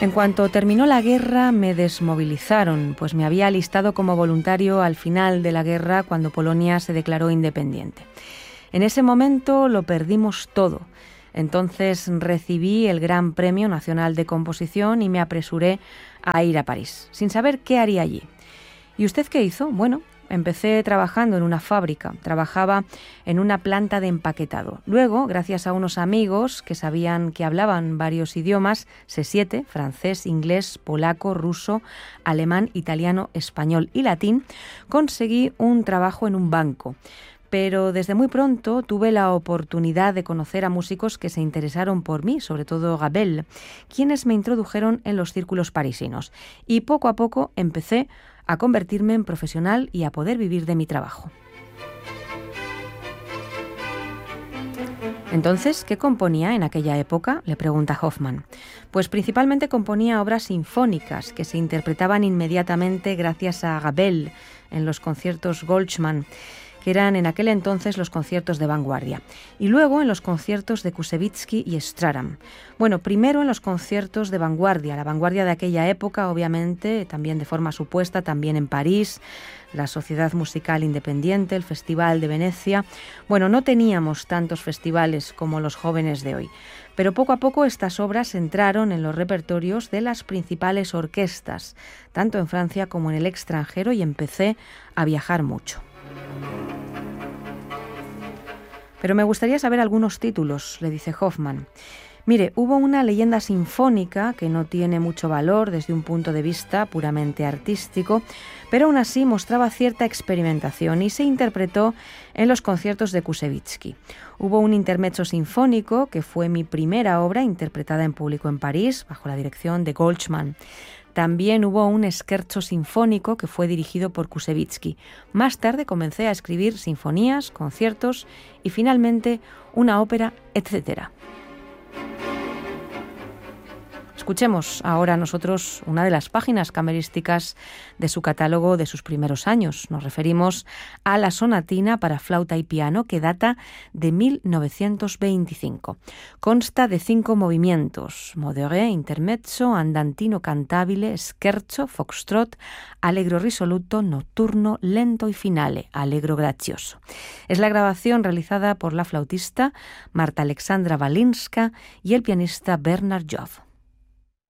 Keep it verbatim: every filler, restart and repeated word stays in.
En cuanto terminó la guerra, me desmovilizaron, pues me había alistado como voluntario al final de la guerra cuando Polonia se declaró independiente. En ese momento lo perdimos todo. Entonces recibí el Gran Premio Nacional de Composición y me apresuré a ir a París, sin saber qué haría allí. ¿Y usted qué hizo? Bueno, empecé trabajando en una fábrica, trabajaba en una planta de empaquetado. Luego, gracias a unos amigos que sabían que hablaban varios idiomas, C siete, francés, inglés, polaco, ruso, alemán, italiano, español y latín, conseguí un trabajo en un banco. Pero desde muy pronto tuve la oportunidad de conocer a músicos que se interesaron por mí, sobre todo Ravel, quienes me introdujeron en los círculos parisinos. Y poco a poco empecé a convertirme en profesional y a poder vivir de mi trabajo. Entonces, ¿qué componía en aquella época?, le pregunta Hoffmann. Pues principalmente componía obras sinfónicas que se interpretaban inmediatamente gracias a Ravel en los conciertos Goldschmann, que eran en aquel entonces los conciertos de vanguardia, y luego en los conciertos de Kusevitsky y Straram. Bueno, primero en los conciertos de vanguardia, la vanguardia de aquella época, obviamente, también de forma supuesta, también en París, la Sociedad Musical Independiente, el Festival de Venecia. Bueno, no teníamos tantos festivales como los jóvenes de hoy, pero poco a poco estas obras entraron en los repertorios de las principales orquestas, tanto en Francia como en el extranjero, y empecé a viajar mucho. Pero me gustaría saber algunos títulos, le dice Hoffmann. Mire, hubo una leyenda sinfónica que no tiene mucho valor desde un punto de vista puramente artístico, pero aún así mostraba cierta experimentación y se interpretó en los conciertos de Kusevitsky. Hubo un intermezzo sinfónico que fue mi primera obra interpretada en público en París, bajo la dirección de Goldschmann. También hubo un scherzo sinfónico que fue dirigido por Kusevitsky. Más tarde comencé a escribir sinfonías, conciertos y finalmente una ópera, etcétera. Escuchemos ahora nosotros una de las páginas camerísticas de su catálogo de sus primeros años. Nos referimos a la sonatina para flauta y piano que data de mil novecientos veinticinco. Consta de cinco movimientos: modéré, intermezzo, andantino cantabile, scherzo, foxtrot, allegro risoluto, notturno, lento y finale, allegro grazioso. Es la grabación realizada por la flautista Marta Alexandra Walinska y el pianista Bernard Joff.